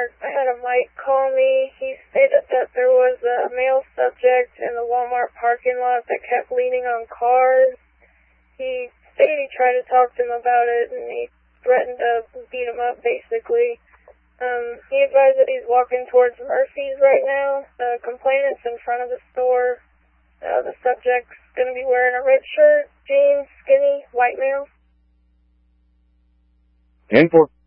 Walmart. I had a Mike call me. He stated that there was a male subject in the Walmart parking lot that kept leaning on cars. He stated he tried to talk to him about it, and he threatened to beat him up, basically. He advised that he's walking towards Murphy's right now. The complainant's in front of the store. The subject's going to be wearing a red shirt, jeans, skinny, white male. 10-4.